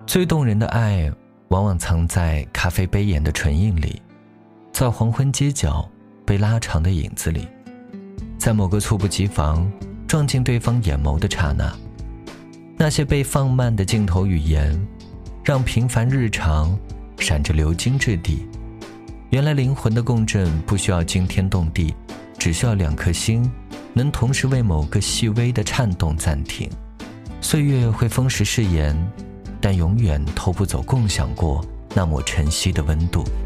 最动人的爱往往藏在咖啡杯沿的唇印里，在黄昏街角被拉长的影子里，在某个猝不及防撞进对方眼眸的刹那。那些被放慢的镜头语言，让平凡日常闪着鎏金质地。原来灵魂的共振不需要惊天动地，只需要两颗心能同时为某个细微的颤动暂停。岁月会风蚀誓言，但永远偷不走共享过那抹晨曦的温度。